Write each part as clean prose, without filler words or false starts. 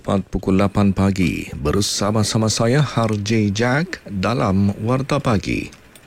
tepat pukul 8 pagi. Bersama-sama saya Harjay Jack dalam Warta Pagi.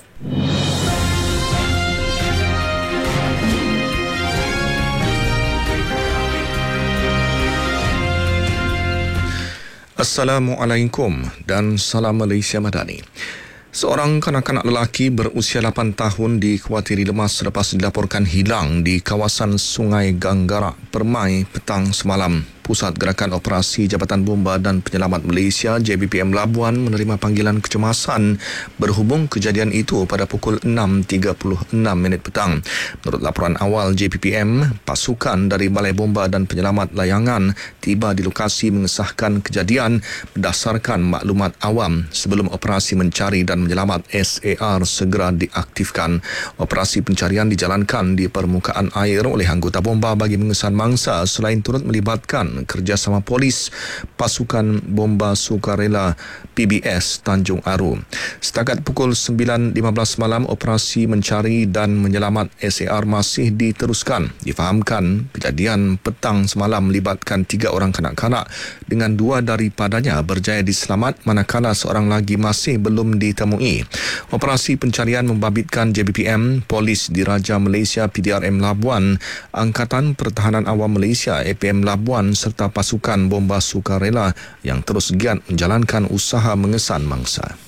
Assalamualaikum dan salam Malaysia Madani. Seorang kanak-kanak lelaki berusia 8 tahun dikhawatiri lemas selepas dilaporkan hilang di kawasan Sungai Ganggarak, Permai petang semalam. Pusat Gerakan Operasi Jabatan Bomba dan Penyelamat Malaysia JBPM Labuan menerima panggilan kecemasan berhubung kejadian itu pada pukul 6.36 petang. Menurut laporan awal JBPM, pasukan dari Balai Bomba dan Penyelamat Layangan tiba di lokasi mengesahkan kejadian berdasarkan maklumat awam sebelum operasi mencari dan menyelamat SAR segera diaktifkan. Operasi pencarian dijalankan di permukaan air oleh anggota bomba bagi mengesan mangsa selain turut melibatkan kerjasama polis pasukan bomba sukarela PBS Tanjung Aru. Setakat pukul 9.15 malam, operasi mencari dan menyelamat SAR masih diteruskan. Difahamkan kejadian petang semalam melibatkan 3 orang kanak-kanak dengan 2 daripadanya berjaya diselamat manakala seorang lagi masih belum ditemui. Operasi pencarian membabitkan JBPM, Polis Diraja Malaysia PDRM Labuan, Angkatan Pertahanan Awam Malaysia APM Labuan serta pasukan bomba sukarela yang terus giat menjalankan usaha mengesan mangsa.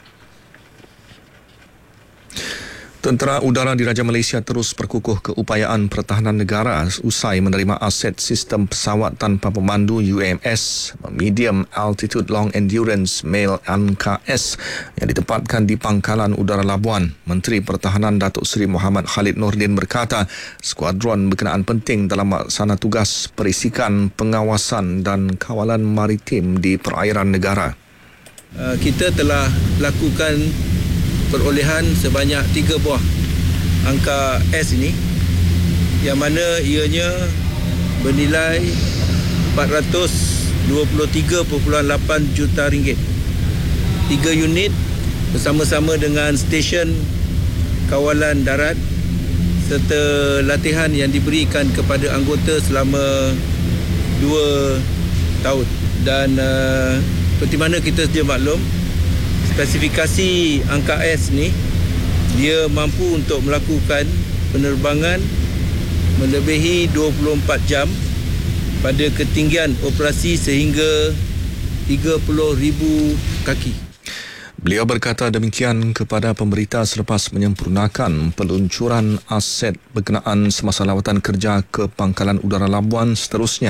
Tentera Udara Diraja Malaysia terus berkukuh keupayaan pertahanan negara usai menerima aset sistem pesawat tanpa pemandu UAMS Medium Altitude Long Endurance MALE ANKS yang ditempatkan di Pangkalan Udara Labuan. Menteri Pertahanan Datuk Seri Muhammad Khalid Nordin berkata, skuadron berkenaan penting dalam melaksana tugas perisikan, pengawasan dan kawalan maritim di perairan negara. Kita telah lakukan perolehan sebanyak 3 buah angka S ini yang mana ianya bernilai 423.8 juta ringgit. 3 unit bersama-sama dengan stesen kawalan darat serta latihan yang diberikan kepada anggota selama 2 tahun. Dan seperti mana kita sedia maklum, spesifikasi angka S ni dia mampu untuk melakukan penerbangan melebihi 24 jam pada ketinggian operasi sehingga 30,000 kaki. Beliau berkata demikian kepada pemberita selepas menyempurnakan peluncuran aset berkenaan semasa lawatan kerja ke Pangkalan Udara Labuan. Seterusnya